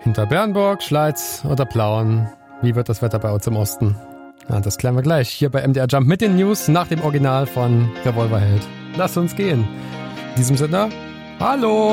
Hinter Bernburg, Schleiz oder Plauen. Wie wird das Wetter bei uns im Osten? Ja, das klären wir gleich hier bei MDR Jump mit den News nach dem Original von Revolverheld. Lass uns gehen. In diesem Sinne, hallo!